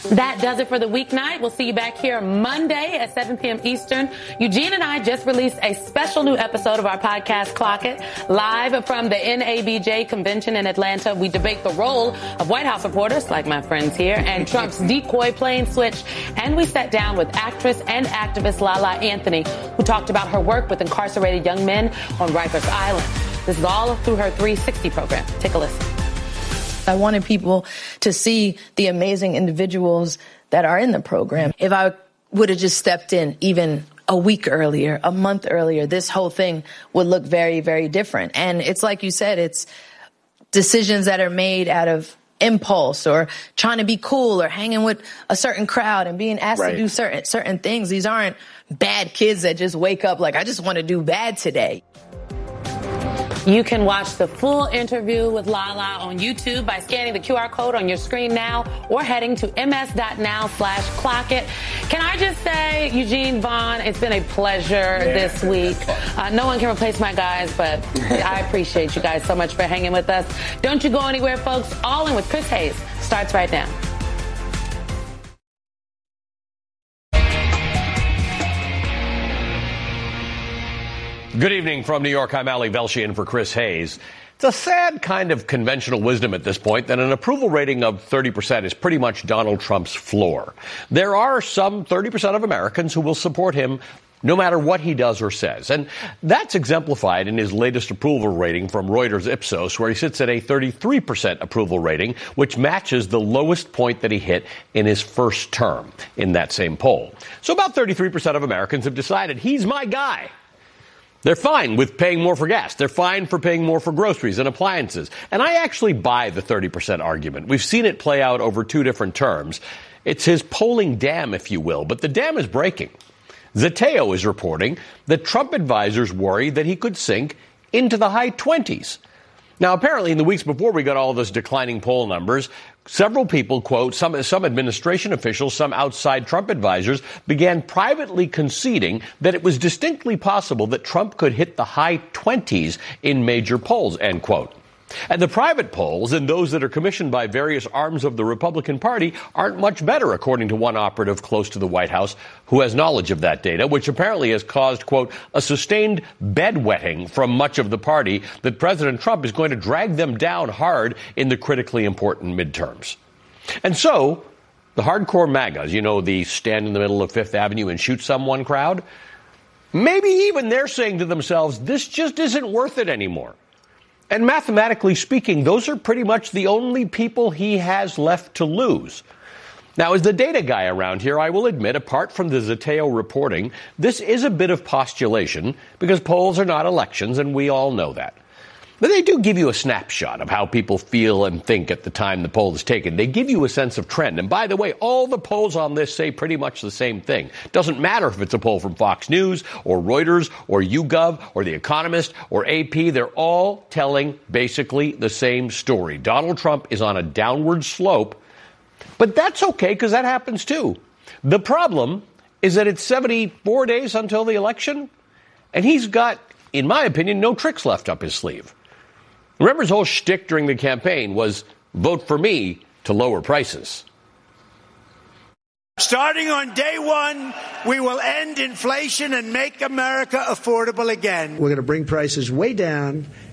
That does it for the weeknight. We'll see you back here Monday at 7 p.m. Eastern. Eugene and I just released a special new episode of our podcast, Clock It. Live from the NABJ convention in Atlanta, we debate the role of White House reporters, like my friends here, and Trump's decoy plane switch. And we sat down with actress and activist Lala Anthony, who talked about her work with incarcerated young men on Rikers Island. This is all through her 360 program. Take a listen. I wanted people to see the amazing individuals that are in the program. If I would have just stepped in even a week earlier, a month earlier, this whole thing would look very, very different. And it's like you said, it's decisions that are made out of impulse or trying to be cool or hanging with a certain crowd and being asked to do certain things. These aren't bad kids that just wake up like, I just want to do bad today. You can watch the full interview with Lala on YouTube by scanning the QR code on your screen now or heading to ms.now/clockit. Can I just say, Eugene, Vaughn, it's been a pleasure this week. No one can replace my guys, but I appreciate you guys so much for hanging with us. Don't you go anywhere, folks. All In with Chris Hayes starts right now. Good evening from New York. I'm Ali Velshi in for Chris Hayes. It's a sad kind of conventional wisdom at this point that an approval rating of 30% is pretty much Donald Trump's floor. There are some 30% of Americans who will support him no matter what he does or says. And that's exemplified in his latest approval rating from Reuters Ipsos, where he sits at a 33% approval rating, which matches the lowest point that he hit in his first term in that same poll. So about 33% of Americans have decided he's my guy. They're fine with paying more for gas. They're fine for paying more for groceries and appliances. And I actually buy the 30% argument. We've seen it play out over two different terms. It's his polling dam, if you will, but the dam is breaking. Zeteo is reporting that Trump advisors worry that he could sink into the high 20s. Now, apparently, in the weeks before we got all those declining poll numbers, several people, quote, some administration officials, some outside Trump advisors began privately conceding that it was distinctly possible that Trump could hit the high 20s in major polls, end quote. And the private polls and those that are commissioned by various arms of the Republican Party aren't much better, according to one operative close to the White House who has knowledge of that data, which apparently has caused, quote, a sustained bedwetting from much of the party that President Trump is going to drag them down hard in the critically important midterms. And so the hardcore MAGAs, you know, the stand in the middle of Fifth Avenue and shoot someone crowd, maybe even they're saying to themselves, this just isn't worth it anymore. And mathematically speaking, those are pretty much the only people he has left to lose. Now, as the data guy around here, I will admit, apart from the Zeteo reporting, this is a bit of postulation because polls are not elections, and we all know that. But they do give you a snapshot of how people feel and think at the time the poll is taken. They give you a sense of trend. And by the way, all the polls on this say pretty much the same thing. Doesn't matter if it's a poll from Fox News or Reuters or YouGov or The Economist or AP. They're all telling basically the same story. Donald Trump is on a downward slope, but that's okay because that happens too. The problem is that it's 74 days until the election, and he's got, in my opinion, no tricks left up his sleeve. Remember, his whole shtick during the campaign was vote for me to lower prices. Starting on day one, we will end inflation and make America affordable again. We're going to bring prices way down,